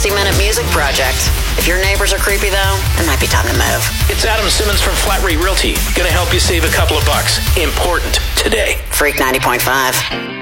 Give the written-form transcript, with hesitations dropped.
60-minute music project. If your neighbors are creepy, though, it might be time to move. It's Adam Simmons from Flat Rate Realty. Gonna help you save a couple of bucks. Important today. Freak 90.5.